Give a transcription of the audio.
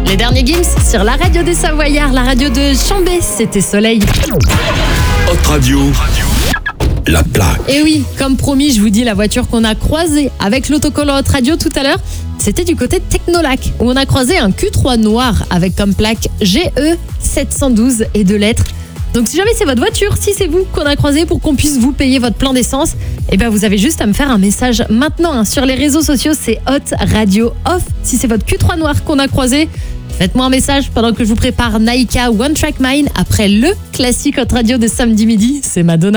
Les derniers Gims sur la radio des Savoyards, la radio de Chambé, c'était Soleil. Hot Radio, la plaque. Et oui, comme promis, je vous dis la voiture qu'on a croisée avec l'autocollant Hot Radio tout à l'heure, c'était du côté de Technolac, où on a croisé un Q3 noir avec comme plaque GE 712 et 2 lettres. Donc si jamais c'est votre voiture, si c'est vous qu'on a croisé pour qu'on puisse vous payer votre plein d'essence, eh bien vous avez juste à me faire un message maintenant sur les réseaux sociaux, c'est Hot Radio Off. Si c'est votre Q3 noir qu'on a croisé, faites-moi un message pendant que je vous prépare Naika One Track Mind après le classique Hot Radio de samedi midi, c'est Madonna.